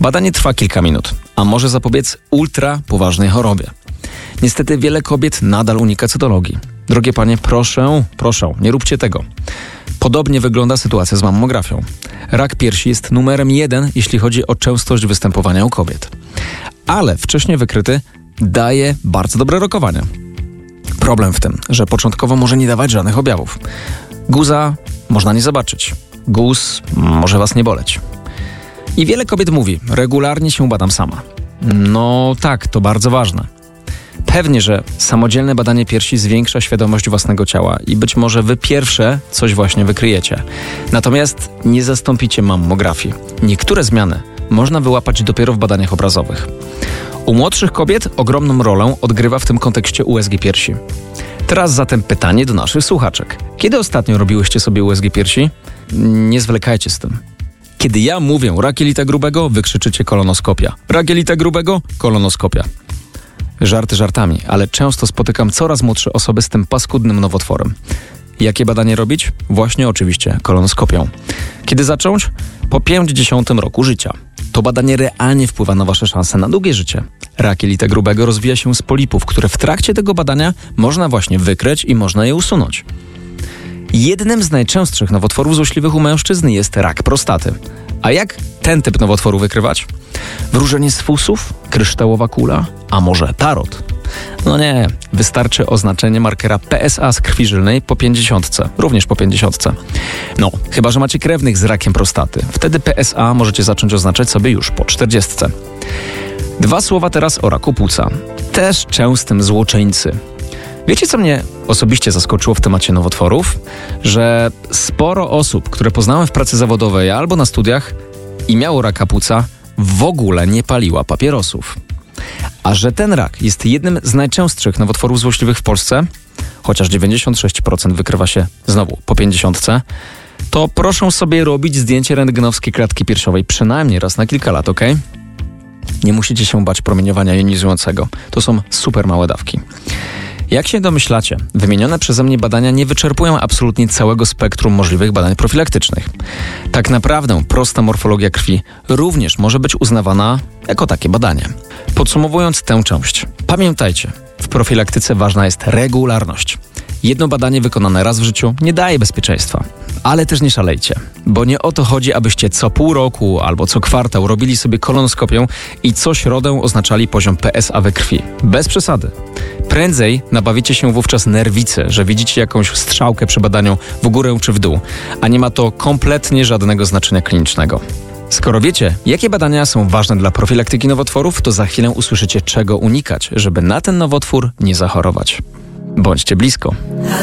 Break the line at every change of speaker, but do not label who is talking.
Badanie trwa kilka minut, a może zapobiec ultra poważnej chorobie. Niestety wiele kobiet nadal unika cytologii. Drogie panie, proszę, nie róbcie tego. Podobnie wygląda sytuacja z mammografią. Rak piersi jest numerem 1, jeśli chodzi o częstość występowania u kobiet. Ale wcześniej wykryty daje bardzo dobre rokowania. Problem w tym, że początkowo może nie dawać żadnych objawów. Guza można nie zobaczyć. Guz może was nie boleć. I wiele kobiet mówi, regularnie się badam sama. No tak, to bardzo ważne. Pewnie, że samodzielne badanie piersi zwiększa świadomość własnego ciała i być może wy pierwsze coś właśnie wykryjecie. Natomiast nie zastąpicie mammografii. Niektóre zmiany można wyłapać dopiero w badaniach obrazowych. U młodszych kobiet ogromną rolę odgrywa w tym kontekście USG piersi. Teraz zatem pytanie do naszych słuchaczek. Kiedy ostatnio robiłyście sobie USG piersi? Nie zwlekajcie z tym. Kiedy ja mówię rak jelita grubego, wy krzyczycie kolonoskopia. Rak jelita grubego, kolonoskopia. Żarty żartami, ale często spotykam coraz młodsze osoby z tym paskudnym nowotworem. Jakie badanie robić? Właśnie oczywiście kolonoskopią. Kiedy zacząć? Po 50 roku życia. To badanie realnie wpływa na wasze szanse na długie życie. Rak jelita grubego rozwija się z polipów, które w trakcie tego badania można właśnie wykryć i można je usunąć. Jednym z najczęstszych nowotworów złośliwych u mężczyzn jest rak prostaty. A jak ten typ nowotworu wykrywać? Wróżenie z fusów? Kryształowa kula? A może tarot? No nie, wystarczy oznaczenie markera PSA z krwi żylnej po 50, również po 50. No, chyba że macie krewnych z rakiem prostaty. Wtedy PSA możecie zacząć oznaczać sobie już po 40. 2 słowa teraz o raku płuca. Też częstym złoczyńcy. Wiecie, co mnie osobiście zaskoczyło w temacie nowotworów? Że sporo osób, które poznałem w pracy zawodowej albo na studiach i miało raka płuca, w ogóle nie paliła papierosów. A że ten rak jest jednym z najczęstszych nowotworów złośliwych w Polsce, chociaż 96% wykrywa się znowu po 50, to proszę sobie robić zdjęcie rentgenowskie klatki piersiowej przynajmniej raz na kilka lat, ok? Nie musicie się bać promieniowania jonizującego. To są super małe dawki. Jak się domyślacie, wymienione przeze mnie badania nie wyczerpują absolutnie całego spektrum możliwych badań profilaktycznych. Tak naprawdę prosta morfologia krwi również może być uznawana jako takie badanie. Podsumowując tę część, pamiętajcie, w profilaktyce ważna jest regularność. Jedno badanie wykonane raz w życiu nie daje bezpieczeństwa. Ale też nie szalejcie, bo nie o to chodzi, abyście co pół roku albo co kwartał robili sobie kolonoskopię i co środę oznaczali poziom PSA we krwi. Bez przesady. Prędzej nabawicie się wówczas nerwicy, że widzicie jakąś strzałkę przy badaniu w górę czy w dół, a nie ma to kompletnie żadnego znaczenia klinicznego. Skoro wiecie, jakie badania są ważne dla profilaktyki nowotworów, to za chwilę usłyszycie, czego unikać, żeby na ten nowotwór nie zachorować. Bądźcie blisko.